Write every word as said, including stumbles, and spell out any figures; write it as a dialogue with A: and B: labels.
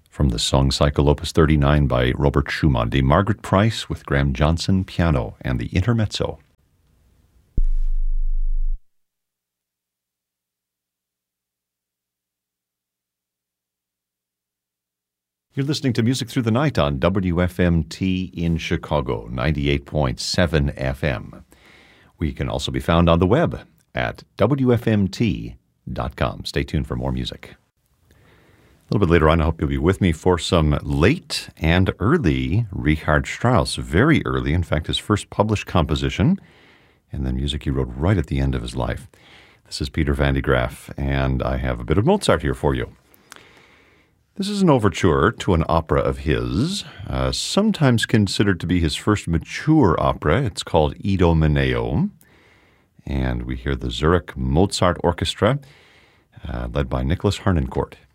A: From the song cycle Opus thirty-nine by Robert Schumann, the Margaret Price with Graham Johnson piano and the intermezzo. You're listening to Music Through the Night on W F M T in Chicago, ninety-eight point seven F M. We can also be found on the web at W F M T dot com. Stay tuned for more music. A little bit later on, I hope you'll be with me for some late and early Richard Strauss. Very early, in fact, his first published composition, and then music he wrote right at the end of his life. This is Peter Van de Graaff, and I have a bit of Mozart here for you. This is an overture to an opera of his, uh, sometimes considered to be his first mature opera. It's called Idomeneo, and we hear the Zurich Mozart Orchestra, uh, led by Nicholas Harnoncourt.